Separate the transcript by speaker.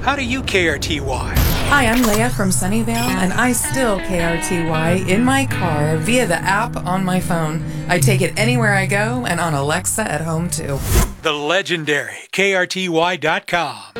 Speaker 1: How do you KRTY?
Speaker 2: Hi, I'm Leah from Sunnyvale, and I still KRTY in my car via the app on my phone. I take it anywhere I go and on Alexa at home, too.
Speaker 1: The legendary KRTY.com.